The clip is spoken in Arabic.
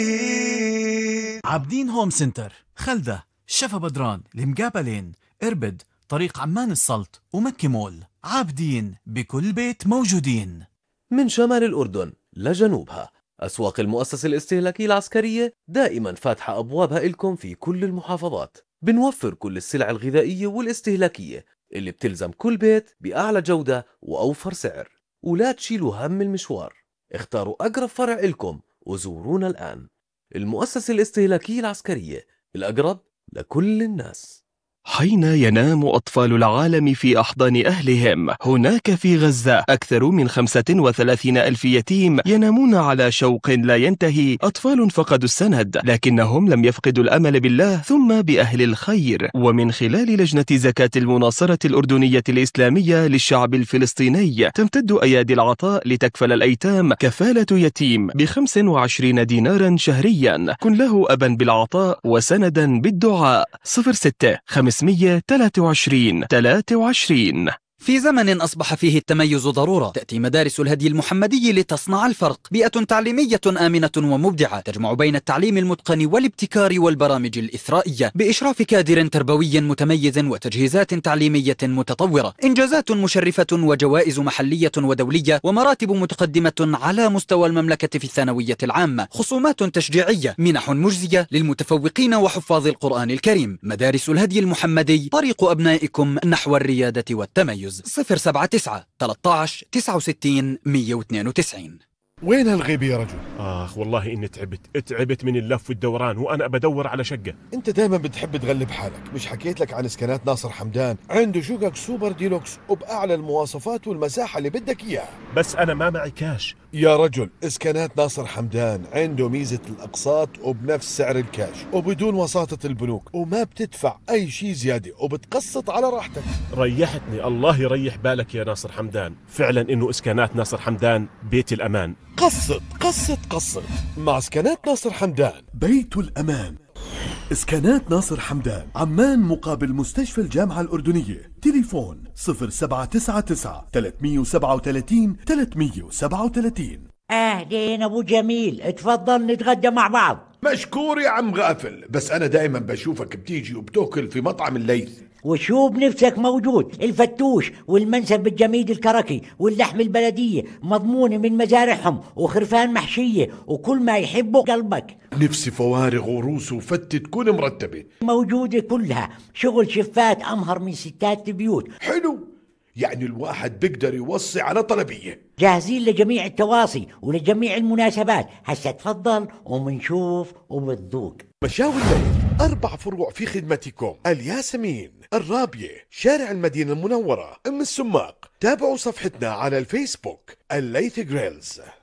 عابدين هوم سنتر، خلدة، شفا بدران، المقابلين، إربد، طريق عمان السلط ومكة مول. عابدين بكل بيت موجودين. من شمال الأردن لجنوبها، أسواق المؤسسة الاستهلاكية العسكرية دائما فاتحة أبوابها إلكم في كل المحافظات. بنوفر كل السلع الغذائية والاستهلاكية اللي بتلزم كل بيت بأعلى جودة وأوفر سعر. ولا تشيلوا هم المشوار، اختاروا أقرب فرع إلكم وزورونا الآن. المؤسسة الاستهلاكية العسكرية، الأقرب لكل الناس. حين ينام أطفال العالم في أحضان أهلهم، هناك في غزة أكثر من 35 ألف يتيم ينامون على شوق لا ينتهي. أطفال فقدوا السند، لكنهم لم يفقدوا الأمل بالله ثم بأهل الخير. ومن خلال لجنة زكاة المناصرة الأردنية الإسلامية للشعب الفلسطيني، تمتد أيادي العطاء لتكفل الأيتام كفالة يتيم ب25 دينارا شهريا. كن له أبا بالعطاء وسندا بالدعاء. 06 523 23. في زمن أصبح فيه التميز ضرورة، تأتي مدارس الهدي المحمدي لتصنع الفرق. بيئة تعليمية آمنة ومبدعة تجمع بين التعليم المتقن والابتكار والبرامج الإثرائية، بإشراف كادر تربوي متميز وتجهيزات تعليمية متطورة. إنجازات مشرفة وجوائز محلية ودولية ومراتب متقدمة على مستوى المملكة في الثانوية العامة. خصومات تشجيعية، منح مجزية للمتفوقين وحفاظ القرآن الكريم. مدارس الهدي المحمدي، طريق أبنائكم نحو الريادة والتميز. 079 13 69 192. وين هالغيبة يا رجل؟ والله إني تعبت من اللف والدوران، وأنا بدور على شقة. أنت دايما بتحب تغلب حالك. مش حكيت لك عن اسكانات ناصر حمدان؟ عنده شقق سوبر ديلوكس وبأعلى المواصفات والمساحة اللي بدك إياها. بس أنا ما معي كاش يا رجل، اسكانات ناصر حمدان عنده ميزة الأقساط وبنفس سعر الكاش وبدون وساطة البنوك، وما بتدفع أي شيء زيادة وبتقسط على راحتك. ريحتني، الله يريح بالك يا ناصر حمدان. فعلا إنه اسكانات ناصر حمدان بيت الأمان. قسط قسط قسط مع اسكانات ناصر حمدان، بيت الأمان. اسكانات ناصر حمدان، عمان مقابل مستشفى الجامعة الأردنية. تليفون 0799 337 337. أهلين أبو جميل، اتفضل نتغدى مع بعض. مشكور يا عم غافل، بس أنا دائما بشوفك بتيجي وبتاكل في مطعم الليث. وشو بنفسك موجود، الفتوش والمنسف الجميد الكركي واللحم البلدية مضمونة من مزارعهم وخرفان محشية وكل ما يحبه قلبك. نفسي فوارغ وروس وفتة تكون مرتبة موجودة كلها، شغل شفات أمهر من ستات البيوت. حلو، يعني الواحد بيقدر يوصي على طلبية. جاهزين لجميع التواصي ولجميع المناسبات. هسا تفضل ومنشوف وبتذوق. مشاوي الليل 4 فروع في خدمتكم: الياسمين، الرابية، شارع المدينة المنورة، أم السماق. تابعوا صفحتنا على الفيسبوك الليث جريلز.